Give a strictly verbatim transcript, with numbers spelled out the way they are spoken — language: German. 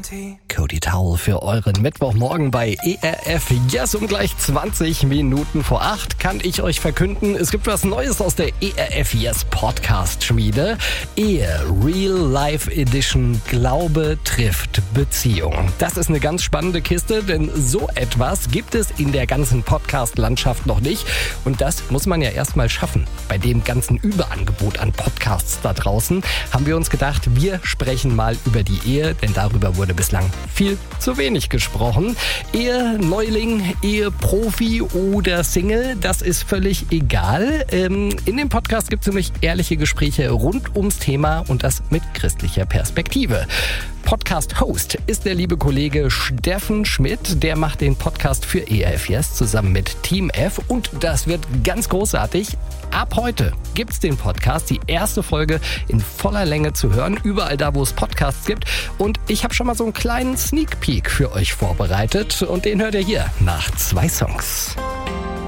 Cody Towel für euren Mittwochmorgen bei E R F. Yes, um gleich zwanzig Minuten vor acht kann ich euch verkünden, es gibt was Neues aus der E R F Yes Podcast Schmiede. Ehe Real Life Edition Glaube trifft Beziehung. Das ist eine ganz spannende Kiste, denn so etwas gibt es in der ganzen Podcast-Landschaft noch nicht. Und das muss man ja erstmal schaffen. Bei dem ganzen Überangebot an Podcasts da draußen haben wir uns gedacht, wir sprechen mal über die Ehe, denn darüber wurde bislang viel zu wenig gesprochen. Ehe Neuling, Ehe Profi oder Single, das ist völlig egal. Ähm, in dem Podcast gibt es nämlich ehrliche Gespräche rund ums Thema und das mit christlicher Perspektive. Podcast-Host ist der liebe Kollege Steffen Schmidt. Der macht den Podcast für E R F Yes zusammen mit Team F und das wird ganz großartig. Ab heute gibt's den Podcast, die erste Folge in voller Länge zu hören, überall da, wo es Podcasts gibt. Und ich habe schon mal so einen kleinen Sneak Peek für euch vorbereitet und den hört ihr hier nach zwei Songs.